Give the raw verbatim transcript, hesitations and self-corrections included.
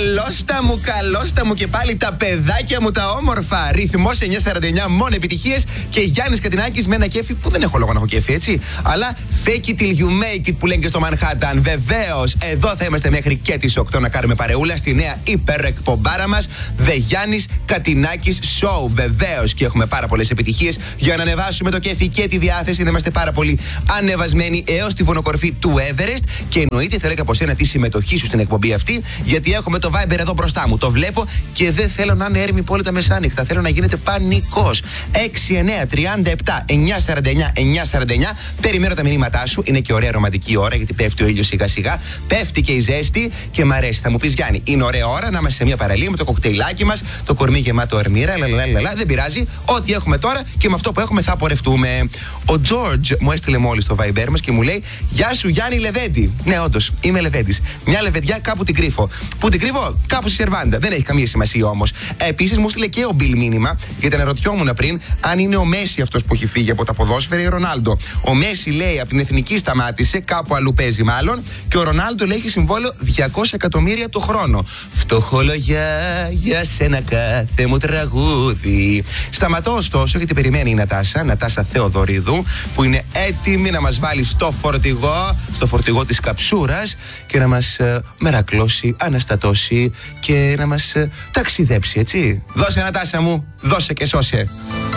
Καλώς τα μου, καλώς τα μου και πάλι τα παιδάκια μου τα όμορφα. Ρυθμός εννιακόσια σαράντα εννιά, μόνο επιτυχίες και Γιάννης Κατινάκης με ένα κέφι που δεν έχω λόγο να έχω κέφι, έτσι. Αλλά fake it till you make it που λένε και στο Manhattan. Βεβαίως, εδώ θα είμαστε μέχρι και τις οκτώ να κάνουμε παρεούλα στη νέα υπερεκπομπάρα μας The Γιάννης Κατινάκης Show. Βεβαίως και έχουμε πάρα πολλές επιτυχίες για να ανεβάσουμε το κέφι και τη διάθεση. Να είμαστε πάρα πολύ ανεβασμένοι έως τη βονοκορφή του Everest. Και εννοείται θέλω και από σένα τη συμμετοχή σου στην εκπομπή αυτή, γιατί έχουμε το Viber εδώ μπροστά μου. Το βλέπω και δεν θέλω να είναι έρημη πόλη τα μεσάνυχτα. Θέλω να γίνεται πανικός. έξι εννιά τριάντα επτά εννιακόσια σαράντα εννιά εννιακόσια σαράντα εννιά. Περιμένω τα μηνύματά σου. Είναι και ωραία ρομαντική ώρα, γιατί πέφτει ο ήλιος σιγά σιγά. Πέφτει και η ζέστη και μ' αρέσει. Θα μου πεις, Γιάννη, είναι ωραία ώρα να είμαστε σε μια παραλία με το κοκτέιλάκι μας, το κορμί γεμάτο αρμύρα. Λαλαλαλα. Δεν πειράζει. Ό,τι έχουμε τώρα και με αυτό που έχουμε θα πορευτούμε. Ο George μου έστειλε μόλις το Viber μας και μου λέει: Γεια σου, Γιάννη Λεβέντη. Ναι, όντως, είμαι Λεβέντης. Μια λεβεντιά κάπου την κρύφω. Πού την κρύβω? Κάπου στη Σερβάντα. Δεν έχει καμία σημασία όμως. Επίσης μου στείλε και ο Μπιλ μήνυμα, γιατί αναρωτιόμουν πριν αν είναι ο Μέση αυτός που έχει φύγει από τα ποδόσφαιρα ή ο Ρονάλντο. Ο Μέση λέει από την εθνική σταμάτησε, κάπου αλλού παίζει μάλλον, και ο Ρονάλντο λέει έχει συμβόλαιο διακόσια εκατομμύρια το χρόνο. Φτωχολογιά για σένα κάθε μου τραγούδι. Σταματώ ωστόσο γιατί περιμένει η Νατάσα, Νατάσα Θεοδωρίδου, που είναι έτοιμη να μας βάλει στο φορτηγό, στο φορτηγό της καψούρας και να μας ε, μερακλώσει, αναστατώσει και να μας ε, ταξιδέψει, έτσι. Δώσε, Νατάσα μου, δώσε και σώσε.